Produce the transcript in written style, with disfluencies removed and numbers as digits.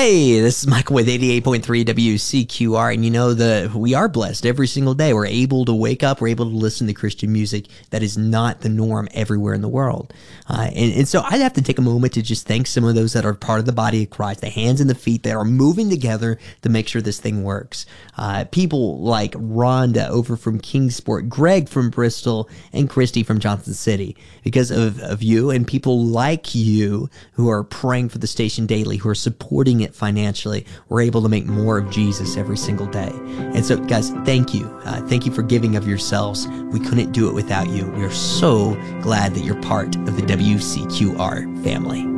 Hey, this is Michael with 88.3 WCQR, and you know that we are blessed every single day. We're able to wake up, we're able to listen to Christian music that is not the norm everywhere in the world. And so I'd have to take a moment to just thank some of those that are part of the body of Christ, the hands and the feet that are moving together to make sure this thing works. People like Rhonda over from Kingsport, Greg from Bristol, and Christy from Johnson City. Because of you and people like you who are praying for the station daily, who are supporting it financially, we're able to make more of Jesus every single day. And so, guys, thank you. Thank you for giving of yourselves. We couldn't do it without you. We are so glad that you're part of the WCQR family.